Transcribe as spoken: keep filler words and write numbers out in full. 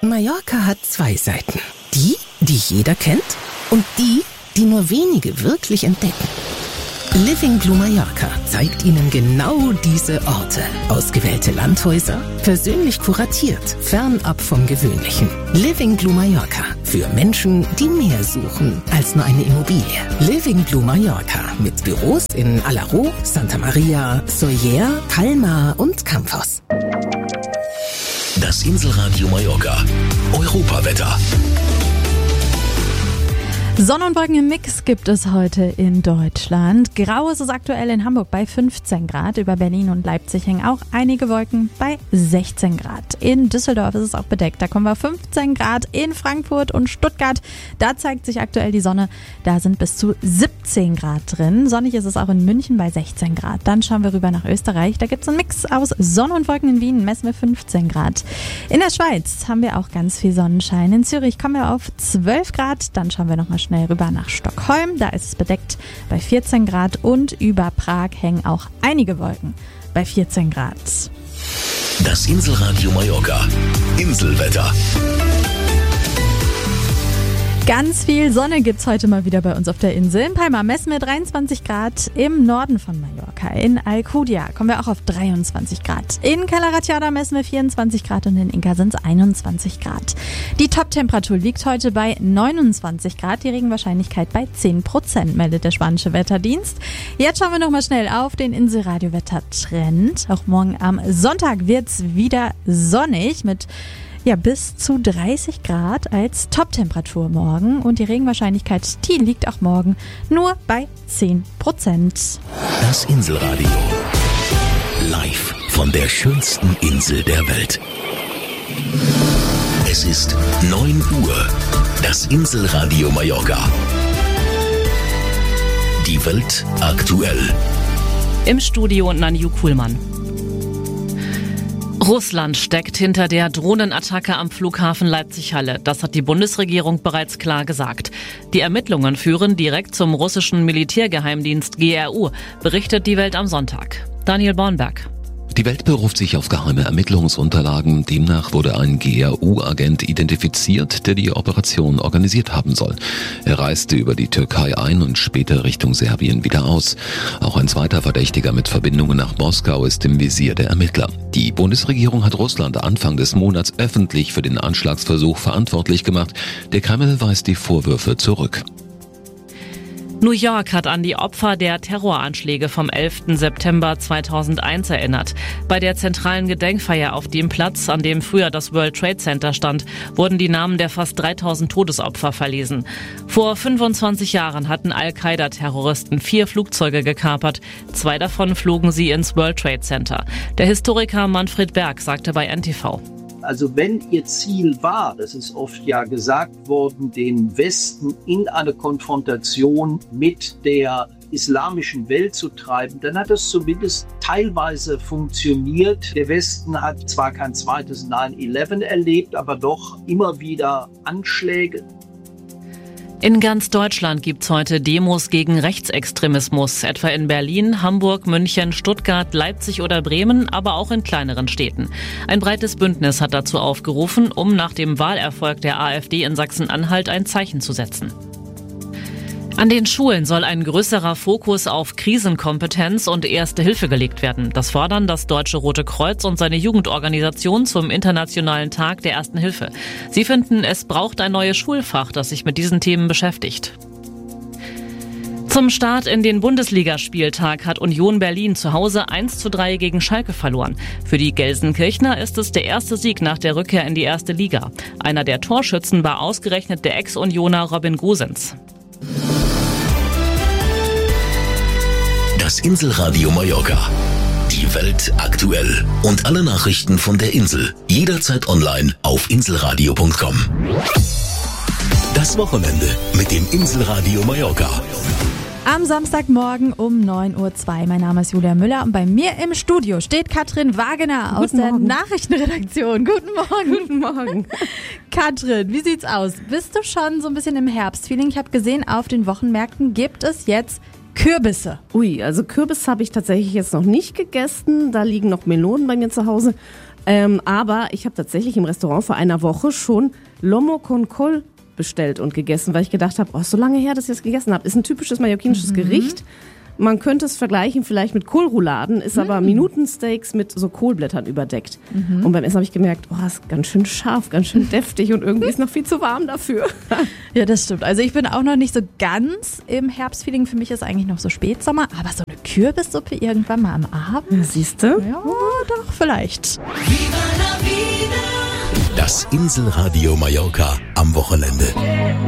Mallorca hat zwei Seiten. Die, die jeder kennt und die, die nur wenige wirklich entdecken. Living Blue Mallorca zeigt Ihnen genau diese Orte. Ausgewählte Landhäuser, persönlich kuratiert, fernab vom Gewöhnlichen. Living Blue Mallorca. Für Menschen, die mehr suchen als nur eine Immobilie. Living Blue Mallorca. Mit Büros in Alaró, Santa Maria, Sóller, Palma und Campos. Das Inselradio Mallorca. Europawetter. Sonne und Wolken im Mix gibt es heute in Deutschland. Grau ist es aktuell in Hamburg bei fünfzehn Grad. Über Berlin und Leipzig hängen auch einige Wolken bei sechzehn Grad. In Düsseldorf ist es auch bedeckt. Da kommen wir fünfzehn Grad. In Frankfurt und Stuttgart, da zeigt sich aktuell die Sonne. Da sind bis zu siebzehn Grad drin. Sonnig ist es auch in München bei sechzehn Grad. Dann schauen wir rüber nach Österreich. Da gibt es einen Mix aus Sonne und Wolken. In Wien messen wir fünfzehn Grad. In der Schweiz haben wir auch ganz viel Sonnenschein. In Zürich kommen wir auf zwölf Grad. Dann schauen wir nochmal schnell rüber nach Stockholm. Da ist es bedeckt bei vierzehn Grad und über Prag hängen auch einige Wolken bei vierzehn Grad. Das Inselradio Mallorca. Inselwetter. Ganz viel Sonne gibt's heute mal wieder bei uns auf der Insel. In Palma messen wir dreiundzwanzig Grad, im Norden von Mallorca. In Alcudia kommen wir auch auf dreiundzwanzig Grad. In Cala Ratjada messen wir vierundzwanzig Grad und in Inca sind es einundzwanzig Grad. Die Top-Temperatur liegt heute bei neunundzwanzig Grad, die Regenwahrscheinlichkeit bei zehn Prozent, meldet der spanische Wetterdienst. Jetzt schauen wir nochmal schnell auf den Inselradio-Wettertrend. Auch morgen am Sonntag wird's wieder sonnig mit Ja, bis zu dreißig Grad als Top-Temperatur morgen. Und die Regenwahrscheinlichkeit, die liegt auch morgen nur bei zehn Prozent. Das Inselradio. Live von der schönsten Insel der Welt. Es ist neun Uhr. Das Inselradio Mallorca. Die Welt aktuell. Im Studio Nanju Kuhlmann. Russland steckt hinter der Drohnenattacke am Flughafen Leipzig-Halle. Das hat die Bundesregierung bereits klar gesagt. Die Ermittlungen führen direkt zum russischen Militärgeheimdienst G R U, berichtet die Welt am Sonntag. Daniel Bornberg. Die Welt beruft sich auf geheime Ermittlungsunterlagen. Demnach wurde ein G R U-Agent identifiziert, der die Operation organisiert haben soll. Er reiste über die Türkei ein und später Richtung Serbien wieder aus. Auch ein zweiter Verdächtiger mit Verbindungen nach Moskau ist im Visier der Ermittler. Die Bundesregierung hat Russland Anfang des Monats öffentlich für den Anschlagsversuch verantwortlich gemacht. Der Kreml weist die Vorwürfe zurück. New York hat an die Opfer der Terroranschläge vom elften September zweitausendeins erinnert. Bei der zentralen Gedenkfeier auf dem Platz, an dem früher das World Trade Center stand, wurden die Namen der fast dreitausend Todesopfer verlesen. Vor fünfundzwanzig Jahren hatten Al-Qaida-Terroristen vier Flugzeuge gekapert. Zwei davon flogen sie ins World Trade Center. Der Historiker Manfred Berg sagte bei N T V: Also wenn ihr Ziel war, das ist oft ja gesagt worden, den Westen in eine Konfrontation mit der islamischen Welt zu treiben, dann hat das zumindest teilweise funktioniert. Der Westen hat zwar kein zweites neun elf erlebt, aber doch immer wieder Anschläge. In ganz Deutschland gibt's heute Demos gegen Rechtsextremismus, etwa in Berlin, Hamburg, München, Stuttgart, Leipzig oder Bremen, aber auch in kleineren Städten. Ein breites Bündnis hat dazu aufgerufen, um nach dem Wahlerfolg der AfD in Sachsen-Anhalt ein Zeichen zu setzen. An den Schulen soll ein größerer Fokus auf Krisenkompetenz und Erste Hilfe gelegt werden. Das fordern das Deutsche Rote Kreuz und seine Jugendorganisation zum Internationalen Tag der Ersten Hilfe. Sie finden, es braucht ein neues Schulfach, das sich mit diesen Themen beschäftigt. Zum Start in den Bundesligaspieltag hat Union Berlin zu Hause eins zu drei gegen Schalke verloren. Für die Gelsenkirchner ist es der erste Sieg nach der Rückkehr in die erste Liga. Einer der Torschützen war ausgerechnet der Ex-Unioner Robin Gosens. Das Inselradio Mallorca. Die Welt aktuell. Und alle Nachrichten von der Insel. Jederzeit online auf inselradio punkt com. Das Wochenende mit dem Inselradio Mallorca. Am Samstagmorgen um neun Uhr zwei. Mein Name ist Julia Müller und bei mir im Studio steht Katrin Wagener aus der Nachrichtenredaktion. Guten Morgen. Guten Morgen. Katrin, wie sieht's aus? Bist du schon so ein bisschen im Herbstfeeling? Ich habe gesehen, auf den Wochenmärkten gibt es jetzt Kürbisse. Ui, also Kürbis habe ich tatsächlich jetzt noch nicht gegessen. Da liegen noch Melonen bei mir zu Hause. Ähm, aber ich habe tatsächlich im Restaurant vor einer Woche schon Lomo con Col bestellt und gegessen, weil ich gedacht habe, oh, so lange her, dass ich das gegessen habe. Ist ein typisches mallorquinisches mhm. Gericht. Man könnte es vergleichen vielleicht mit Kohlrouladen, ist mhm. aber Minutensteaks mit so Kohlblättern überdeckt. Mhm. Und beim Essen habe ich gemerkt, oh, ist ganz schön scharf, ganz schön deftig und irgendwie ist noch viel zu warm dafür. Ja, das stimmt. Also ich bin auch noch nicht so ganz im Herbstfeeling. Für mich ist eigentlich noch so Spätsommer, aber so eine Kürbissuppe irgendwann mal am Abend. Ja, siehst du? Ja, doch, vielleicht. Das Inselradio Mallorca am Wochenende.